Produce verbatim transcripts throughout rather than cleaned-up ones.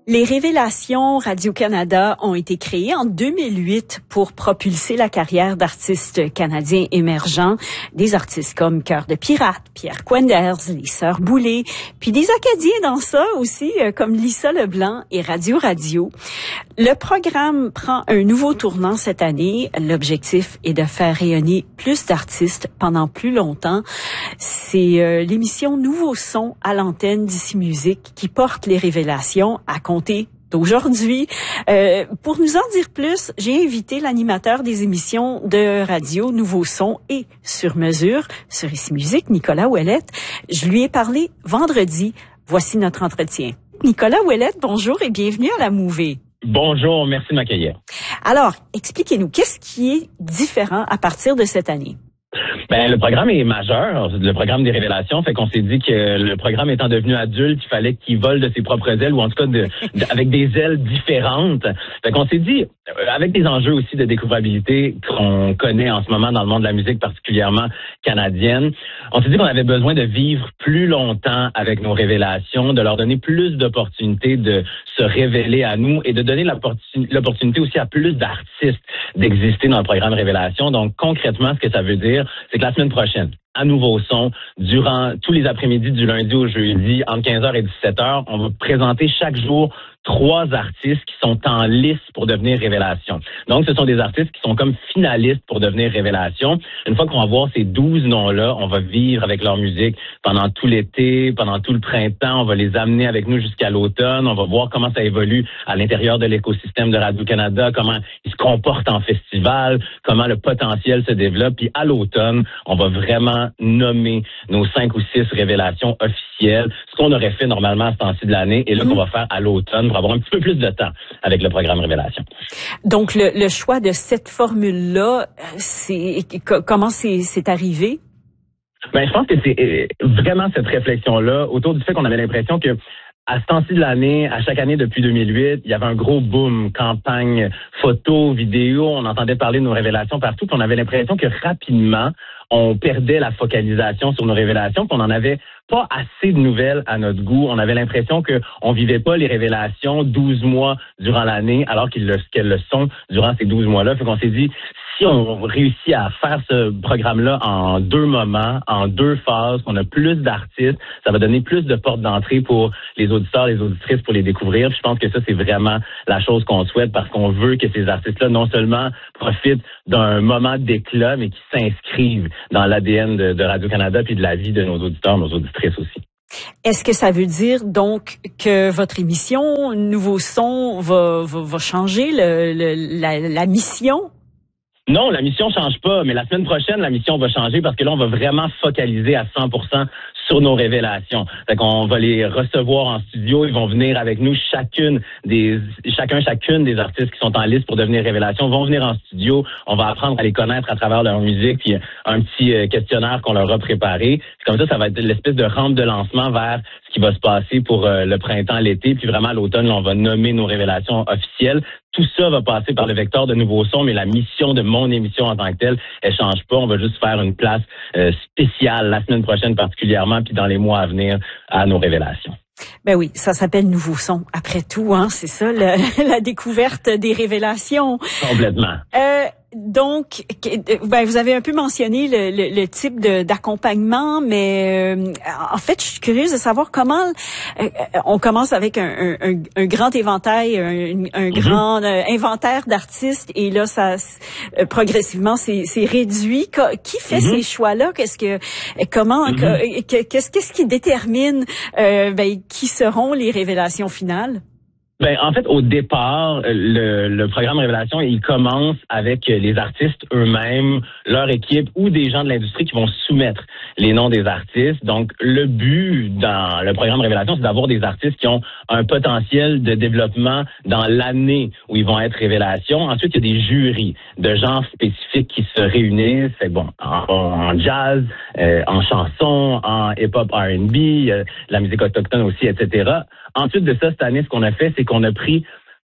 Les Révélations Radio-Canada ont été créées en deux mille huit pour propulser la carrière d'artistes canadiens émergents, des artistes comme Cœur de Pirate, Pierre Quenders, les Sœurs Boulay, puis des Acadiens dans ça aussi, comme Lisa Leblanc et Radio Radio. Le programme prend un nouveau tournant cette année. L'objectif est de faire rayonner plus d'artistes pendant plus longtemps. C'est euh, l'émission Nouveau Son à l'antenne d'Ici Musique qui porte les Révélations à compter d'aujourd'hui. Euh, pour nous en dire plus, j'ai invité l'animateur des émissions de radio Nouveau Son et Sur Mesure sur Ici Musique, Nicolas Ouellette. Je lui ai parlé vendredi. Voici notre entretien. Nicolas Ouellette, bonjour et bienvenue à la Mouvée. Bonjour, merci de m'accueillir. Alors, expliquez-nous, qu'est-ce qui est différent à partir de cette année? Ben, le programme est majeur, le programme des Révélations, fait qu'on s'est dit que le programme étant devenu adulte, il fallait qu'il vole de ses propres ailes, ou en tout cas de, de, avec des ailes différentes. Fait qu'on s'est dit, avec des enjeux aussi de découvrabilité qu'on connaît en ce moment dans le monde de la musique, particulièrement canadienne, on s'est dit qu'on avait besoin de vivre plus longtemps avec nos révélations, de leur donner plus d'opportunités de se révéler à nous et de donner l'opportunité aussi à plus d'artistes d'exister dans le programme Révélations. Donc, concrètement, ce que ça veut dire, c'est que la semaine prochaine, à Nouveau Son, durant tous les après-midi du lundi au jeudi, entre quinze heures et dix-sept heures, on va présenter chaque jour trois artistes qui sont en liste pour devenir Révélation. Donc, ce sont des artistes qui sont comme finalistes pour devenir Révélation. Une fois qu'on va voir ces douze noms-là, on va vivre avec leur musique pendant tout l'été, pendant tout le printemps. On va les amener avec nous jusqu'à l'automne. On va voir comment ça évolue à l'intérieur de l'écosystème de Radio-Canada, comment ils se comportent en festival, comment le potentiel se développe. Puis à l'automne, on va vraiment nommer nos cinq ou six révélations officielles, ce qu'on aurait fait normalement à ce temps-ci de l'année, et là, mmh. qu'on va faire à l'automne pour avoir un petit peu plus de temps avec le programme Révélation. Donc, le, le choix de cette formule-là, c'est comment c'est, c'est arrivé? Ben, je pense que c'est vraiment cette réflexion-là autour du fait qu'on avait l'impression que à ce temps-ci de l'année, à chaque année depuis deux mille huit, il y avait un gros boom, campagne, photos, vidéos, on entendait parler de nos révélations partout, puis on avait l'impression que rapidement, on perdait la focalisation sur nos révélations, puis on n'en avait pas assez de nouvelles à notre goût. On avait l'impression qu'on vivait pas les révélations douze mois durant l'année, alors qu'elles le, qu'elles le sont durant ces douze mois-là. Fait qu'on s'est dit, si on réussit à faire ce programme-là en deux moments, en deux phases, qu'on a plus d'artistes, ça va donner plus de portes d'entrée pour les auditeurs, les auditrices pour les découvrir. Puis je pense que ça, c'est vraiment la chose qu'on souhaite parce qu'on veut que ces artistes-là non seulement profitent d'un moment d'éclat, mais qui s'inscrivent dans l'A D N de, de Radio-Canada puis de la vie de nos auditeurs, nos auditrices aussi. Est-ce que ça veut dire donc que votre émission Nouveau Son va, va, va changer le, le, la, la mission? Non, la mission change pas, mais la semaine prochaine, la mission va changer parce que là, on va vraiment focaliser à cent pour cent sur nos révélations. Fait qu'on va les recevoir en studio, ils vont venir avec nous, chacune des, chacun, chacune des artistes qui sont en liste pour devenir Révélation vont venir en studio, on va apprendre à les connaître à travers leur musique, puis un petit questionnaire qu'on leur a préparé. Puis comme ça, ça va être l'espèce de rampe de lancement vers ce qui va se passer pour euh, le printemps, l'été, puis vraiment à l'automne, là, on va nommer nos révélations officielles. Tout ça va passer par le vecteur de Nouveau Son, mais la mission de mon émission en tant que telle, elle change pas. On va juste faire une place euh, spéciale la semaine prochaine particulièrement, puis dans les mois à venir à nos révélations. Ben oui, ça s'appelle Nouveau Son. Après tout, hein, c'est ça, le, la découverte des révélations. Complètement. Euh, donc, ben vous avez un peu mentionné le, le, le type de, d'accompagnement, mais euh, en fait, je suis curieuse de savoir comment euh, on commence avec un, un, un grand éventail, un, un mm-hmm. grand euh, inventaire d'artistes, et là, ça euh, progressivement, c'est, c'est réduit. Qui fait mm-hmm. ces choix-là? Qu'est-ce que, comment, mm-hmm. qu'est-ce, qu'est-ce qui détermine euh, ben, qui seront les révélations finales? Ben, en fait, au départ, le, le programme Révélation, il commence avec les artistes eux-mêmes, leur équipe ou des gens de l'industrie qui vont soumettre les noms des artistes. Donc, le but dans le programme Révélation, c'est d'avoir des artistes qui ont un potentiel de développement dans l'année où ils vont être Révélation. Ensuite, il y a des jurys de genres spécifiques qui se réunissent. C'est bon, en, en jazz, euh, en chanson, en hip-hop R and B, euh, la musique autochtone aussi, et cetera. Ensuite de ça, cette année, ce qu'on a fait, c'est qu'on a pris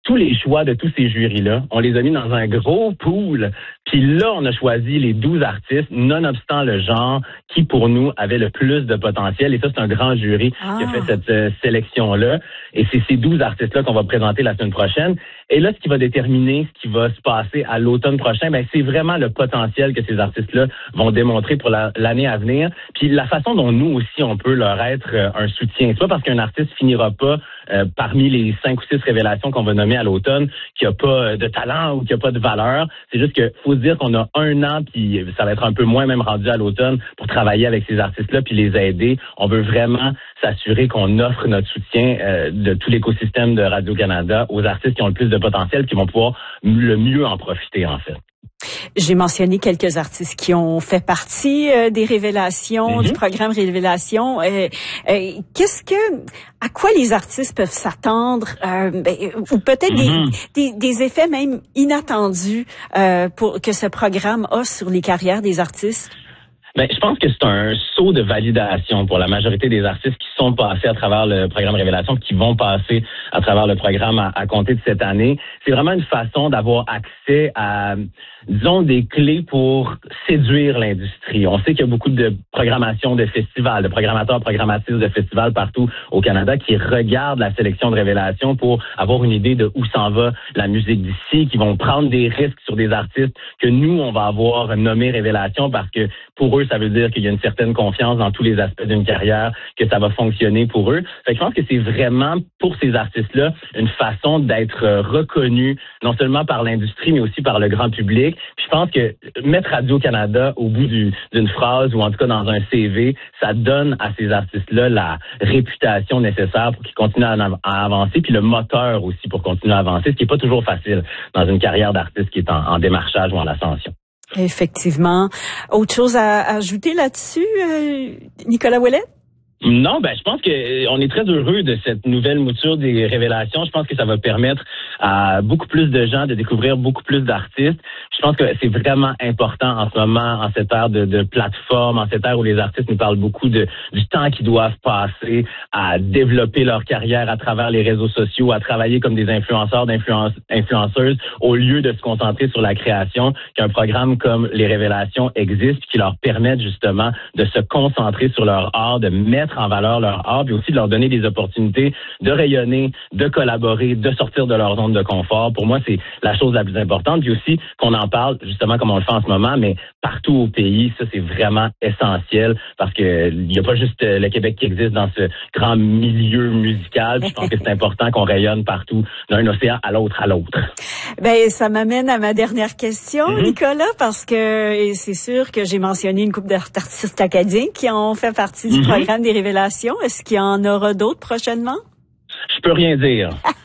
tous les choix de tous ces jurys-là, on les a mis dans un gros pool. Puis là, on a choisi les douze artistes, nonobstant le genre, qui pour nous avait le plus de potentiel. Et ça, c'est un grand jury ah. qui a fait cette euh, sélection-là. Et c'est ces douze artistes-là qu'on va présenter la semaine prochaine. Et là, ce qui va déterminer ce qui va se passer à l'automne prochain, ben c'est vraiment le potentiel que ces artistes-là vont démontrer pour la, l'année à venir. Puis la façon dont nous aussi, on peut leur être euh, un soutien. C'est pas parce qu'un artiste finira pas euh, parmi les cinq ou six révélations qu'on va nommer à l'automne qu'il n'y a pas de talent ou qu'il n'y a pas de valeur. C'est juste que faut se dire qu'on a un an, puis ça va être un peu moins même rendu à l'automne pour travailler avec ces artistes-là puis les aider. On veut vraiment s'assurer qu'on offre notre soutien euh, de tout l'écosystème de Radio-Canada aux artistes qui ont le plus de potentiel, qui vont pouvoir le mieux en profiter, en fait. J'ai mentionné quelques artistes qui ont fait partie euh, des révélations, mm-hmm. du programme Révélation. Euh, euh, qu'est-ce que, à quoi les artistes peuvent s'attendre, euh, ben, ou peut-être mm-hmm. des, des, des effets même inattendus euh, pour que ce programme a sur les carrières des artistes? Ben, je pense que c'est un saut de validation pour la majorité des artistes qui sont passés à travers le programme Révélation, qui vont passer à travers le programme à, à compter de cette année. C'est vraiment une façon d'avoir accès à, disons, des clés pour séduire l'industrie. On sait qu'il y a beaucoup de programmation de festivals, de programmateurs, programmatrices de festivals partout au Canada qui regardent la sélection de Révélation pour avoir une idée de où s'en va la musique d'ici, qui vont prendre des risques sur des artistes que nous, on va avoir nommés Révélation parce que pour eux, ça veut dire qu'il y a une certaine confiance dans tous les aspects d'une carrière, que ça va fonctionner pour eux. Fait que je pense que c'est vraiment, pour ces artistes-là, une façon d'être reconnus, non seulement par l'industrie, mais aussi par le grand public. Puis je pense que mettre Radio-Canada au bout du, d'une phrase, ou en tout cas dans un C V, ça donne à ces artistes-là la réputation nécessaire pour qu'ils continuent à, à avancer, puis le moteur aussi pour continuer à avancer, ce qui n'est pas toujours facile dans une carrière d'artiste qui est en, en démarchage ou en ascension. Effectivement. Autre chose à ajouter là-dessus, euh, Nicolas Ouellet? Non, ben je pense que on est très heureux de cette nouvelle mouture des révélations. Je pense que ça va permettre à beaucoup plus de gens de découvrir beaucoup plus d'artistes. Je pense que c'est vraiment important en ce moment, en cette ère de, de plateforme, en cette ère où les artistes nous parlent beaucoup de du temps qu'ils doivent passer à développer leur carrière à travers les réseaux sociaux, à travailler comme des influenceurs, d'influence, influenceuses, au lieu de se concentrer sur la création, qu'un programme comme les révélations existe, qui leur permette justement de se concentrer sur leur art, de mettre en valeur leur art, puis aussi de leur donner des opportunités de rayonner, de collaborer, de sortir de leur zone de confort. Pour moi, c'est la chose la plus importante. Puis aussi qu'on en parle, justement comme on le fait en ce moment, mais partout au pays, ça c'est vraiment essentiel parce que il n'y a pas juste le Québec qui existe dans ce grand milieu musical. Puis je pense que c'est important qu'on rayonne partout, d'un océan à l'autre à l'autre. Ben ça m'amène à ma dernière question, mm-hmm. Nicolas, parce que c'est sûr que j'ai mentionné une couple d'artistes acadiens qui ont fait partie du mm-hmm. programme des Révélations. Est-ce qu'il y en aura d'autres prochainement? Je peux rien dire.